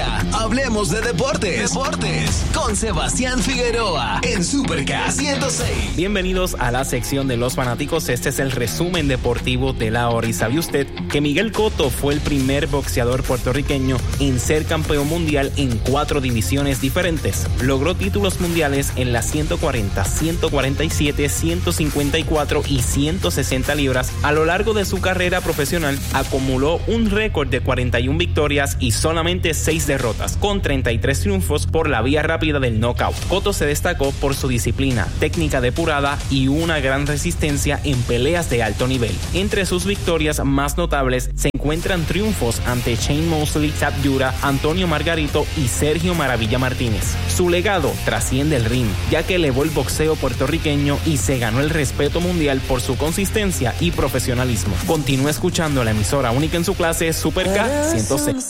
día. Hablemos de deportes. Con Sebastián Figueroa en Super K 106. Bienvenidos a la sección de los fanáticos. Este es el resumen deportivo de la hora. ¿Y sabe usted que Miguel Cotto fue el primer boxeador puertorriqueño en ser campeón mundial en 4 divisiones diferentes? Logró títulos mundiales en las 140, 147, 154 y 160 libras. A lo largo de su carrera profesional acumuló un récord de 41 victorias y solamente 6 derrotas, con 33 triunfos por la vía rápida del knockout. Cotto se destacó por su disciplina, técnica depurada y una gran resistencia en peleas de alto nivel. Entre sus victorias más notables se encuentran triunfos ante Shane Mosley, Chad Yura, Antonio Margarito y Sergio Maravilla Martínez. Su legado trasciende el ring, ya que elevó el boxeo puertorriqueño y se ganó el respeto mundial por su consistencia y profesionalismo. Continúa escuchando la emisora única en su clase, Super K 106.